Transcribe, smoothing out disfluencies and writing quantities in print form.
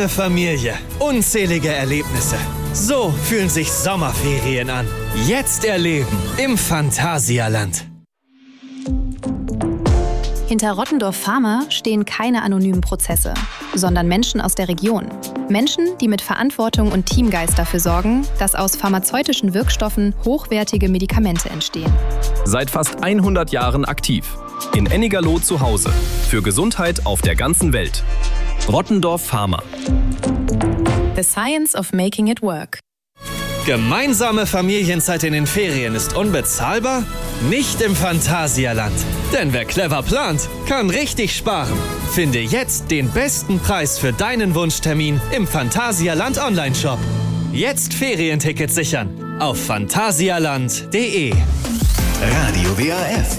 Eine Familie, unzählige Erlebnisse. So fühlen sich Sommerferien an. Jetzt erleben im Phantasialand. Hinter Rottendorf Pharma stehen keine anonymen Prozesse, sondern Menschen aus der Region. Menschen, die mit Verantwortung und Teamgeist dafür sorgen, dass aus pharmazeutischen Wirkstoffen hochwertige Medikamente entstehen. Seit fast 100 Jahren aktiv. In Ennigerloh zu Hause. Für Gesundheit auf der ganzen Welt. Rottendorf Pharma. The Science of Making It Work. Gemeinsame Familienzeit in den Ferien ist unbezahlbar? Nicht im Phantasialand. Denn wer clever plant, kann richtig sparen. Finde jetzt den besten Preis für deinen Wunschtermin im Phantasialand Online-Shop. Jetzt Ferientickets sichern auf phantasialand.de. Radio WRF